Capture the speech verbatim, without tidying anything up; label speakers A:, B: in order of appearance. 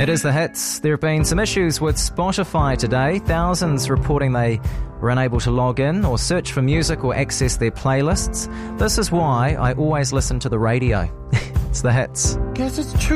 A: It is The Hits. There have been some issues with Spotify today. Thousands reporting they were unable to log in or search for music or access their playlists. This is why I always listen to the radio. It's The Hits.
B: Guess it's true.